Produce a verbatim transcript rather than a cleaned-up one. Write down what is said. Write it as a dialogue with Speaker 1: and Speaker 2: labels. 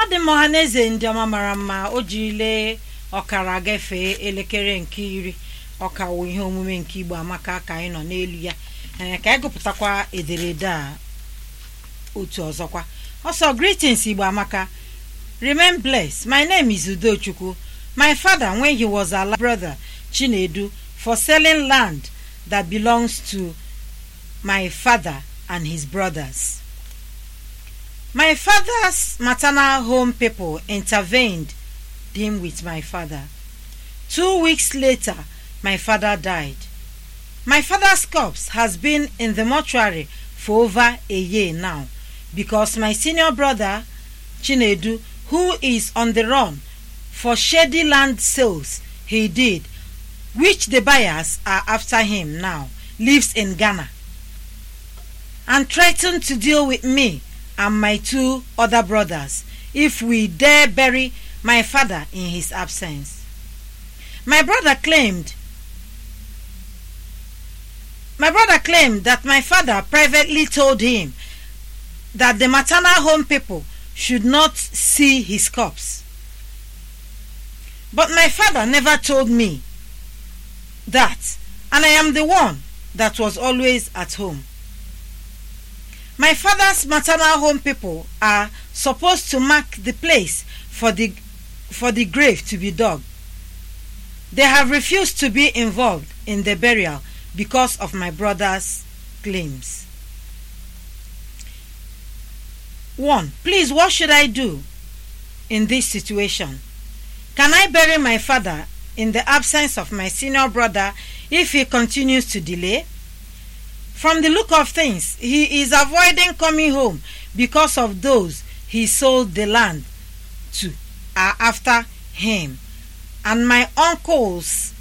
Speaker 1: Odi mohaneze ndi ọma mara mma o jirile ọkara gafe elekere nke iri ọkawo ihe omume nke Igbo Amaka ka anyị nọ n'elu ya eh ka anyị gụpụtakwa ederede a otu ọzọkwa. Also, greetings Igbo Amaka. Remain blessed. My name is Udochukwu. My father, when he was alive, brother Chinedu, for selling land that belongs to my father and his brothers. My father's maternal home people intervened him with my father. Two weeks later, my father died. My father's corpse has been in the mortuary for over a year now because my senior brother, Chinedu, who is on the run for shady land sales he did, which the buyers are after him now, lives in Ghana and threatened to deal with me and my two other brothers if we dare bury my father in his absence. My brother claimed My brother claimed that my father privately told him that the maternal home people should not see his corpse. But my father never told me that, and I am the one that was always at home. My father's maternal home people are supposed to mark the place for the for the grave to be dug. They have refused to be involved in the burial because of my brother's claims. One, please, what should I do in this situation? Can I bury my father in the absence of my senior brother if he continues to delay? From the look of things, he is avoiding coming home because of those he sold the land to are after him, and my uncles